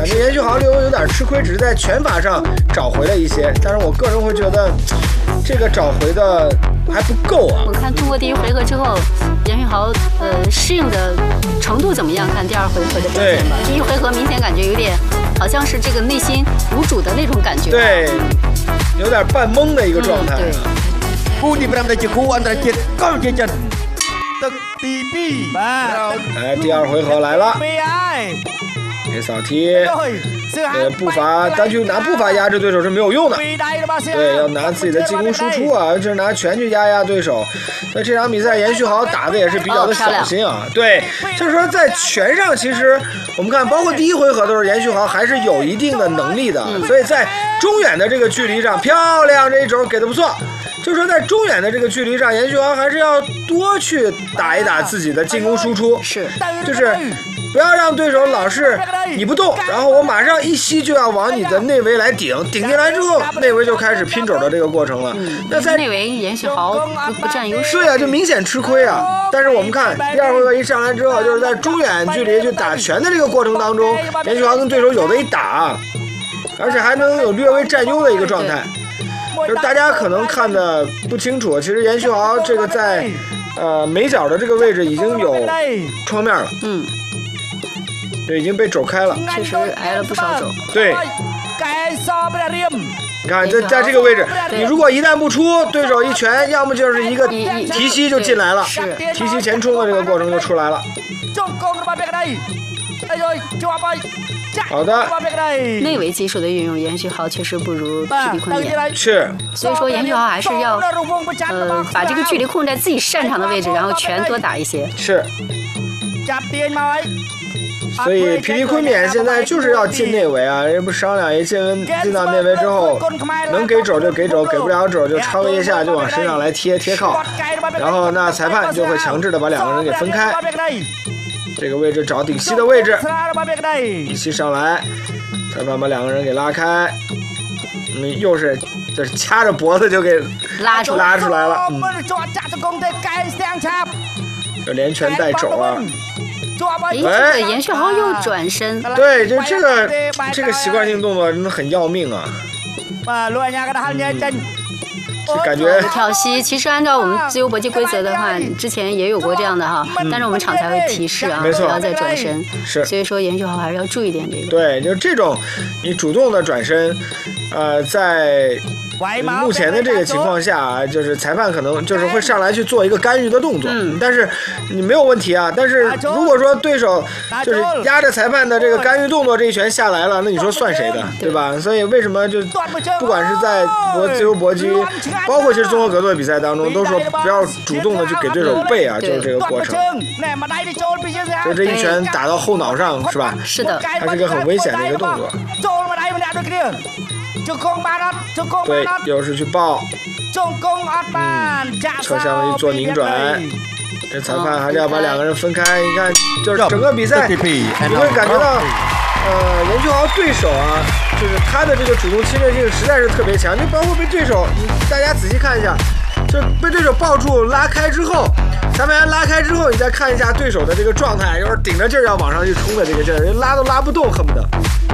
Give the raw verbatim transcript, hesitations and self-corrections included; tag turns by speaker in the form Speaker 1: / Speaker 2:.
Speaker 1: 感觉严旭豪略微有点吃亏，只是在拳法上找回了一些，但是我个人会觉得这个找回的还不够啊。
Speaker 2: 我看通过第一回合之后，严旭豪呃适应的程度怎么样？看第二回合的表现吧。第一回合明显感觉有点好像是这个内心无主的那种感觉，
Speaker 1: 对，有点半懵的一个状态。
Speaker 2: 嗯、对。
Speaker 3: Cú đi nămជាcú anhជាតិក៏ជាចិនទឹកទី2បាទ
Speaker 1: 哎，第二回合来了，给扫踢，呃，步伐单去拿步伐压制对手是没有用的，对，要拿自己的进攻输出啊，就是拿拳去压压对手。那这场比赛严旭豪打的也是比较的小心啊，对，就是说在拳上，其实我们看，包括第一回合的时候，严旭豪还是有一定的能力的，所以在中远的这个距离上，漂亮，这一肘给的不错。就是说，在中远的这个距离上，严旭豪还是要多去打一打自己的进攻输出，
Speaker 2: 是，
Speaker 1: 就是不要让对手老是你不动，然后我马上一吸就要往你的内围来顶，顶进来之后，内围就开始拼肘的这个过程了。
Speaker 2: 嗯、
Speaker 1: 那在
Speaker 2: 内围严旭豪不不占优势，
Speaker 1: 对啊，就明显吃亏啊。但是我们看第二回合一上来之后，就是在中远距离去打拳的这个过程当中，严旭豪跟对手有的一打，而且还能有略微占优的一个状态。就是大家可能看的不清楚，其实严旭豪这个在呃眉角的这个位置已经有创面了，
Speaker 2: 嗯，
Speaker 1: 就已经被肘开了，
Speaker 2: 确实挨了不少肘。
Speaker 1: 对，你看在在这个位置，你如果一旦不出，对手一拳，要么就是一个提膝就进来了，提膝前冲的这个过程就出来了。好的，
Speaker 2: 内围技术的运用，严旭豪确实不如皮迪昆冕，
Speaker 1: 是，
Speaker 2: 所以说严旭豪还是要呃把这个距离控制在自己擅长的位置，然后拳多打一些。
Speaker 1: 是，所以皮迪昆冕现在就是要进内围啊，人不商量，一进进到内围之后，能给肘就给肘，给不了肘就超一下就往身上来贴贴靠，然后那裁判就会强制的把两个人给分开。这个位置找顶膝的位置，顶膝上来，裁判把两个人给拉开，嗯，又是就是掐着脖子就给
Speaker 2: 拉出
Speaker 1: 拉出来了，嗯，这连拳带肘啊。
Speaker 2: 哎，这个严旭豪又转身，
Speaker 1: 对，就这个这个习惯性动作真的很要命啊。嗯感觉
Speaker 2: 跳膝，其实按照我们自由搏击规则的话，之前也有过这样的哈，嗯、但是我们场才会提示啊，
Speaker 1: 没错，
Speaker 2: 不要再转身。
Speaker 1: 是，
Speaker 2: 所以说严旭豪还是要注意点这个。
Speaker 1: 对，就是这种你主动的转身，呃，在目前的这个情况下啊，就是裁判可能就是会上来去做一个干预的动作，嗯，但是你没有问题啊。但是如果说对手就是压着裁判的这个干预动作这一拳下来了，那你说算谁的，对吧？所以为什么就不管是在搏自由搏击，包括其实综合格斗的比赛当中，都说不要主动的去给对手背啊，就是这个过程。就这一拳打到后脑上是吧？
Speaker 2: 是的，
Speaker 1: 它是一个很危险的一个动作。对，又是去抱，嗯，侧向的一做拧转，这裁判还是要把两个人分开。你看，就是整个比赛，你会感觉到，呃，严旭豪对手啊，就是他的这个主动侵略性实在是特别强，就包括被对手，你大家仔细看一下，就被对手抱住拉开之后，裁判员拉开之后，你再看一下对手的这个状态，有点顶着劲儿要往上去冲的这个劲儿，人拉都拉不动，恨不得。